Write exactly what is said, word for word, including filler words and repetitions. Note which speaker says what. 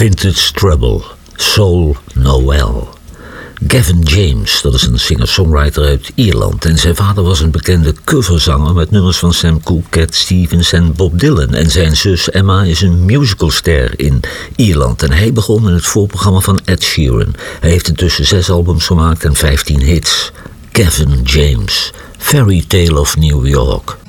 Speaker 1: Vintage Trouble, Soul Noel. Gavin James, dat is een singer-songwriter uit Ierland. En zijn vader was een bekende coverzanger met nummers van Sam Cooke, Cat Stevens en Bob Dylan. En zijn zus Emma is een musicalster in Ierland. En hij begon in het voorprogramma van Ed Sheeran. Hij heeft intussen zes albums gemaakt en vijftien hits. Gavin James, Fairy Tale of New York.